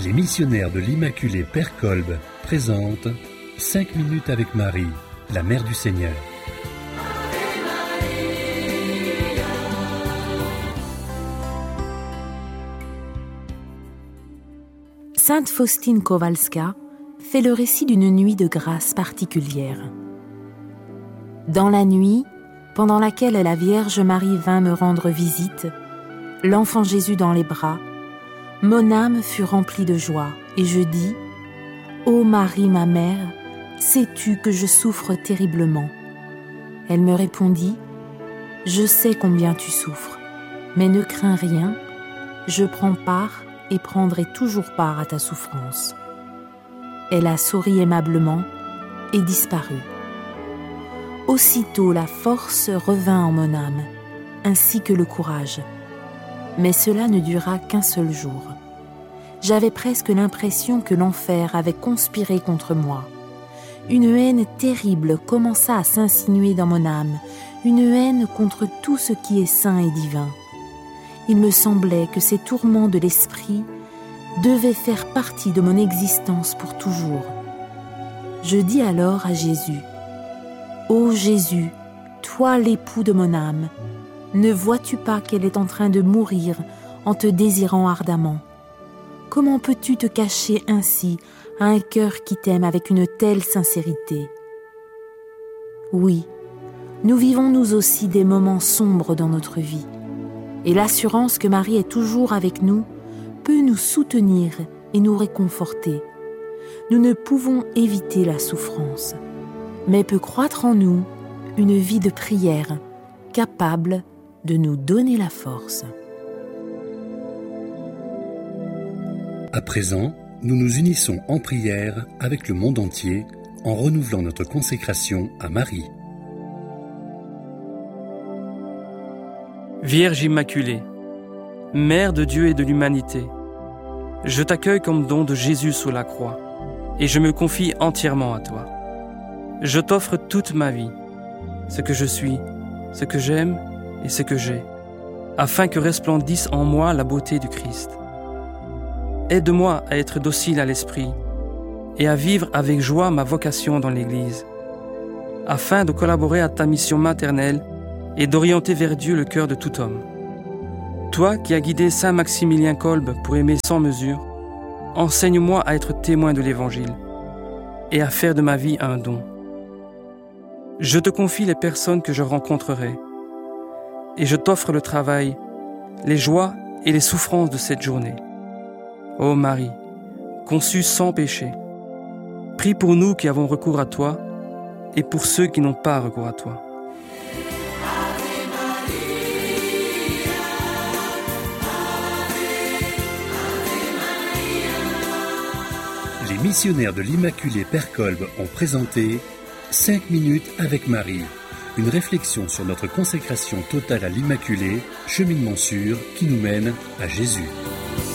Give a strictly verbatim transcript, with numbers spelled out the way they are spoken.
Les missionnaires de l'Immaculée Père Kolb présentent cinq minutes avec Marie, la Mère du Seigneur. Sainte Faustine Kowalska fait le récit d'une nuit de grâce particulière. Dans la nuit, pendant laquelle la Vierge Marie vint me rendre visite, l'enfant Jésus dans les bras, mon âme fut remplie de joie, et je dis : « Ô Marie, ma mère, sais-tu que je souffre terriblement ? » Elle me répondit : « Je sais combien tu souffres, mais ne crains rien, je prends part et prendrai toujours part à ta souffrance. » Elle a souri aimablement et disparut. Aussitôt la force revint en mon âme, ainsi que le courage. Mais cela ne dura qu'un seul jour. J'avais presque l'impression que l'enfer avait conspiré contre moi. Une haine terrible commença à s'insinuer dans mon âme, une haine contre tout ce qui est saint et divin. Il me semblait que ces tourments de l'esprit devaient faire partie de mon existence pour toujours. Je dis alors à Jésus : « Ô Jésus, toi l'époux de mon âme, ne vois-tu pas qu'elle est en train de mourir en te désirant ardemment ? Comment peux-tu te cacher ainsi à un cœur qui t'aime avec une telle sincérité ? Oui, nous vivons nous aussi des moments sombres dans notre vie, et l'assurance que Marie est toujours avec nous peut nous soutenir et nous réconforter. Nous ne pouvons éviter la souffrance, mais peut croître en nous une vie de prière capable de nous donner la force. À présent, nous nous unissons en prière avec le monde entier en renouvelant notre consécration à Marie. Vierge Immaculée, Mère de Dieu et de l'humanité, je t'accueille comme don de Jésus sous la croix et je me confie entièrement à toi. Je t'offre toute ma vie, ce que je suis, ce que j'aime et ce que j'ai, afin que resplendisse en moi la beauté du Christ. Aide-moi à être docile à l'esprit et à vivre avec joie ma vocation dans l'Église, afin de collaborer à ta mission maternelle et d'orienter vers Dieu le cœur de tout homme. Toi qui as guidé Saint Maximilien Kolb pour aimer sans mesure, enseigne-moi à être témoin de l'Évangile et à faire de ma vie un don. Je te confie les personnes que je rencontrerai et je t'offre le travail, les joies et les souffrances de cette journée. Ô Marie, conçue sans péché, prie pour nous qui avons recours à toi et pour ceux qui n'ont pas recours à toi. Les missionnaires de l'Immaculée Père Kolb ont présenté cinq minutes avec Marie, une réflexion sur notre consécration totale à l'Immaculée, cheminement sûr qui nous mène à Jésus.